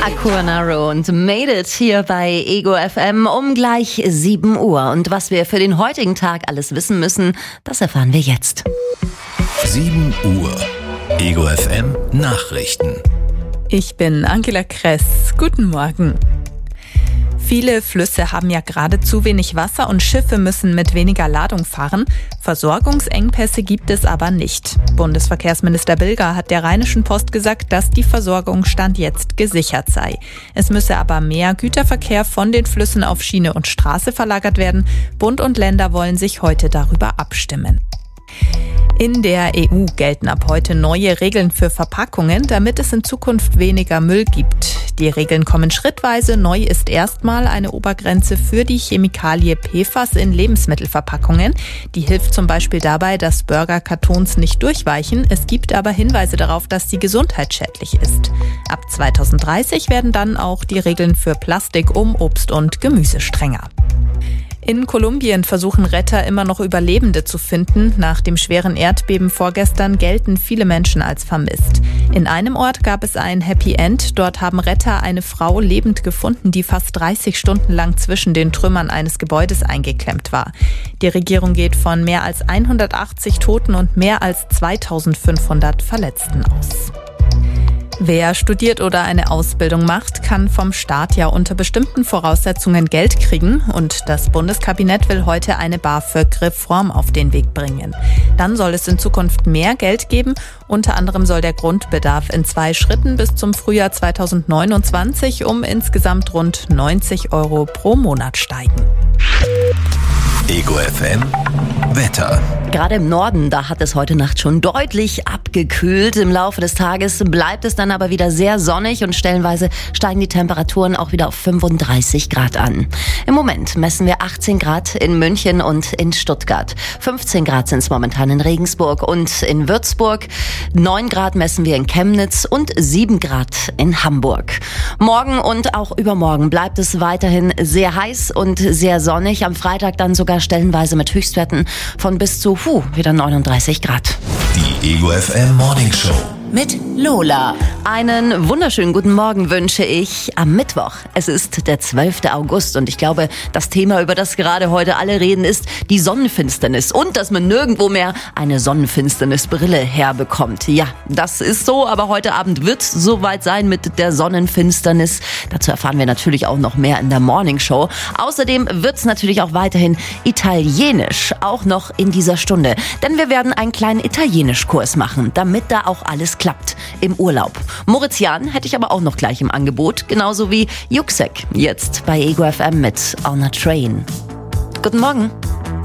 Aquanaro und Made It hier bei Ego FM um gleich 7 Uhr. Und was wir für den heutigen Tag alles wissen müssen, das erfahren wir jetzt. 7 Uhr. Ego FM Nachrichten. Ich bin Angela Kress. Guten Morgen. Viele Flüsse haben ja gerade zu wenig Wasser und Schiffe müssen mit weniger Ladung fahren. Versorgungsengpässe gibt es aber nicht. Bundesverkehrsminister Bilger hat der Rheinischen Post gesagt, dass die Versorgung Stand jetzt gesichert sei. Es müsse aber mehr Güterverkehr von den Flüssen auf Schiene und Straße verlagert werden. Bund und Länder wollen sich heute darüber abstimmen. In der EU gelten ab heute neue Regeln für Verpackungen, damit es in Zukunft weniger Müll gibt. Die Regeln kommen schrittweise. Neu ist erstmal eine Obergrenze für die Chemikalie PFAS in Lebensmittelverpackungen. Die hilft zum Beispiel dabei, dass Burgerkartons nicht durchweichen. Es gibt aber Hinweise darauf, dass sie gesundheitsschädlich ist. Ab 2030 werden dann auch die Regeln für Plastik um Obst und Gemüse strenger. In Kolumbien versuchen Retter immer noch Überlebende zu finden. Nach dem schweren Erdbeben vorgestern gelten viele Menschen als vermisst. In einem Ort gab es ein Happy End. Dort haben Retter eine Frau lebend gefunden, die fast 30 Stunden lang zwischen den Trümmern eines Gebäudes eingeklemmt war. Die Regierung geht von mehr als 180 Toten und mehr als 2500 Verletzten aus. Wer studiert oder eine Ausbildung macht, kann vom Staat ja unter bestimmten Voraussetzungen Geld kriegen. Und das Bundeskabinett will heute eine BAföG-Reform auf den Weg bringen. Dann soll es in Zukunft mehr Geld geben. Unter anderem soll der Grundbedarf in 2 Schritten bis zum Frühjahr 2029 um insgesamt rund 90 Euro pro Monat steigen. Ego FM Wetter. Gerade im Norden, da hat es heute Nacht schon deutlich abgekühlt. Im Laufe des Tages bleibt es dann aber wieder sehr sonnig und stellenweise steigen die Temperaturen auch wieder auf 35 Grad an. Im Moment messen wir 18 Grad in München und in Stuttgart. 15 Grad sind es momentan in Regensburg und in Würzburg. 9 Grad messen wir in Chemnitz und 7 Grad in Hamburg. Morgen und auch übermorgen bleibt es weiterhin sehr heiß und sehr sonnig. Am Freitag dann sogar stellenweise mit Höchstwerten von bis zu wieder 39 Grad. Die Ego FM Morning Show mit Lola. Einen wunderschönen guten Morgen wünsche ich am Mittwoch. Es ist der 12. August und ich glaube, das Thema, über das gerade heute alle reden, ist die Sonnenfinsternis und dass man nirgendwo mehr eine Sonnenfinsternisbrille herbekommt. Ja, das ist so, aber heute Abend wird es soweit sein mit der Sonnenfinsternis. Dazu erfahren wir natürlich auch noch mehr in der Morning Show. Außerdem wird es natürlich auch weiterhin italienisch, auch noch in dieser Stunde. Denn wir werden einen kleinen Italienischkurs machen, damit da auch alles klappt im Urlaub. Moritz Jahn hätte ich aber auch noch gleich im Angebot, genauso wie Juxek, jetzt bei Ego FM mit On a Train. Guten Morgen.